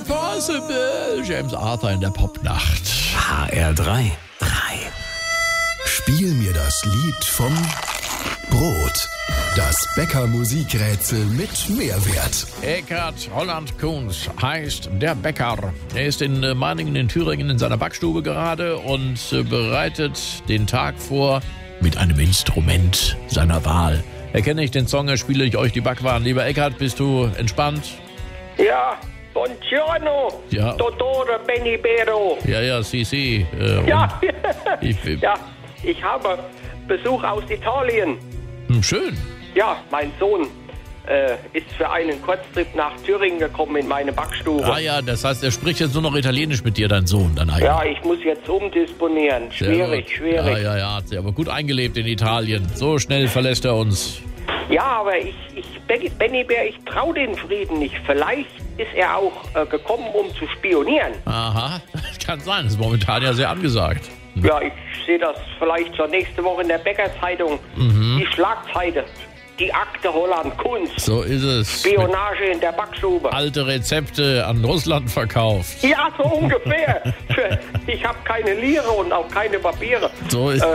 Impossible. James Arthur in der Popnacht. HR3. Spiel mir das Lied vom Brot. Das Bäcker-Musikrätsel mit Mehrwert. Eckhard Holland-Kunz heißt der Bäcker. Er ist in Meiningen in Thüringen in seiner Backstube gerade und bereitet den Tag vor mit einem Instrument seiner Wahl. Erkenne ich den Song, spiele ich euch die Backwaren. Lieber Eckhard, bist du entspannt? Ja, buongiorno, Ja. Dottore Benibero. Ja, si. Ja, Ich, ja, ich habe Besuch aus Italien. Schön. Ja, mein Sohn ist für einen Kurztrip nach Thüringen gekommen in meine Backstube. Ah ja, das heißt, er spricht jetzt nur noch Italienisch mit dir, dein Sohn, dann eigentlich. Ja, ich muss jetzt umdisponieren. Schwierig. Ja, hat sich aber gut eingelebt in Italien. So schnell verlässt er uns. Ja, aber Benny Bär, ich traue den Frieden nicht. Vielleicht ist er auch gekommen, um zu spionieren. Aha, das kann sein. Das ist momentan ja sehr angesagt. Ja, ich sehe das vielleicht zur nächste Woche in der Bäckerzeitung. Die Schlagzeile, die Akte Holland-Kunz. So ist es. Spionage in der Backstube. Alte Rezepte an Russland verkauft. Ja, so ungefähr. Ich habe keine Lire und auch keine Papiere. So ist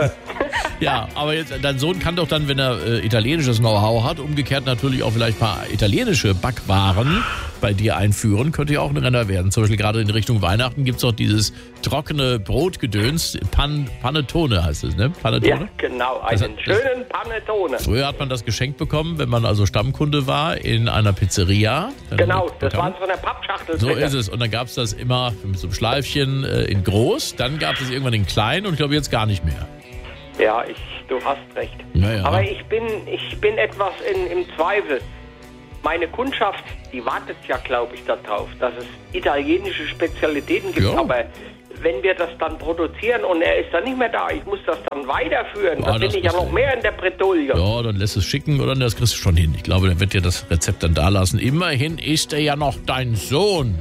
Ja, aber jetzt, dein Sohn kann doch dann, wenn er italienisches Know-how hat, umgekehrt natürlich auch vielleicht ein paar italienische Backwaren bei dir einführen. Könnte ja auch ein Renner werden. Zum Beispiel gerade in Richtung Weihnachten gibt es doch dieses trockene Brotgedöns. Panettone heißt es, ne? Panettone? Ja, genau. Einen schönen Panettone. Früher hat man das geschenkt bekommen, wenn man also Stammkunde war in einer Pizzeria. Dann Genau, das war in so einer Pappschachtel. So ist es. Und dann gab es das immer mit so einem Schleifchen in groß. Dann gab es irgendwann in klein und ich glaube jetzt gar nicht mehr. Ja, du hast recht. Ja. Aber ich bin etwas im Zweifel. Meine Kundschaft, die wartet ja, glaube ich, darauf, dass es italienische Spezialitäten gibt. Ja. Aber wenn wir das dann produzieren und er ist dann nicht mehr da, ich muss das dann weiterführen, Ja, dann bin das ich ja ist- noch mehr in der Bredouille. Ja, dann lässt es schicken oder das kriegst du schon hin. Ich glaube, der wird dir das Rezept dann da lassen. Immerhin ist er ja noch dein Sohn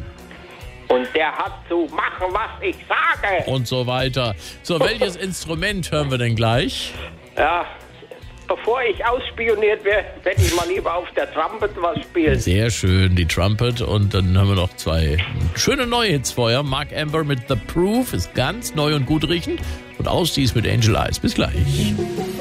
Und der hat zu machen, was ich sage. und so weiter. So, welches Instrument hören wir denn gleich? Ja, bevor ich ausspioniert werde, werde ich mal lieber auf der Trumpet was spielen. Sehr schön, die Trumpet. Und dann haben wir noch zwei schöne neue Hits vorher. Mark Amber mit The Proof ist ganz neu und gut riechend. Und Ausdies mit Angel Eyes. Bis gleich.